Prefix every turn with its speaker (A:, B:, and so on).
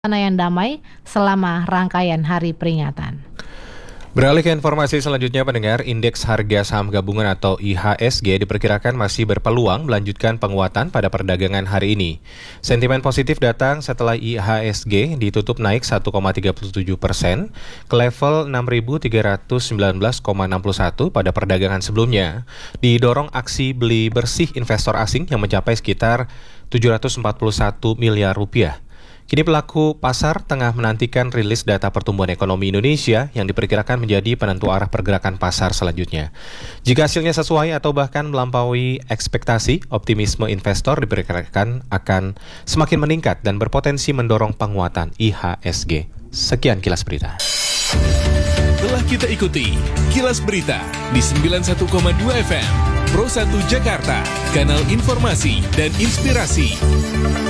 A: yang damai selama rangkaian hari peringatan.
B: Beralih ke informasi selanjutnya, pendengar, indeks harga saham gabungan atau IHSG diperkirakan masih berpeluang melanjutkan penguatan pada perdagangan hari ini. Sentimen positif datang setelah IHSG ditutup naik 1,37% ke level 6.319,61 pada perdagangan sebelumnya, didorong aksi beli bersih investor asing yang mencapai sekitar 741 miliar rupiah. Kini pelaku pasar tengah menantikan rilis data pertumbuhan ekonomi Indonesia yang diperkirakan menjadi penentu arah pergerakan pasar selanjutnya. Jika hasilnya sesuai atau bahkan melampaui ekspektasi, optimisme investor diperkirakan akan semakin meningkat dan berpotensi mendorong penguatan IHSG. Sekian kilas berita.
C: Telah kita ikuti Kilas Berita di 91,2 FM Pro 1 Jakarta, kanal informasi dan inspirasi.